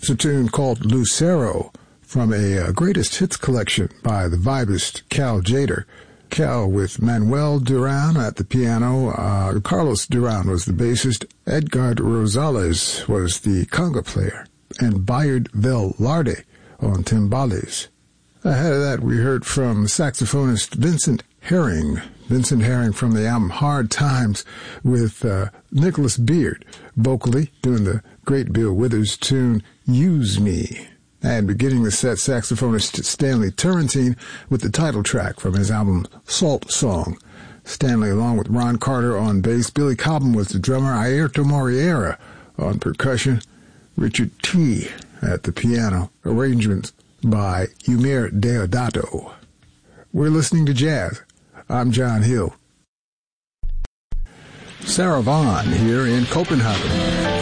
It's a tune called Lucero from a greatest hits collection by the vibist Cal Tjader. Cal with Manuel Duran at the piano. Carlos Duran was the bassist. Edgar Rosales was the conga player. And Bayard Velarde on timbales. Ahead of that, we heard from saxophonist Vincent Herring. Vincent Herring from the album Hard Times with Nicholas Beard vocally doing the great Bill Withers tune Use Me. And beginning the set, saxophonist Stanley Turrentine with the title track from his album Salt Song. Stanley along with Ron Carter on bass. Billy Cobham was the drummer. Airto Moriera on percussion. Richard T. at the piano. Arrangements by Eumir Deodato. We're listening to jazz. I'm John Hill. Sarah Vaughan here in Copenhagen.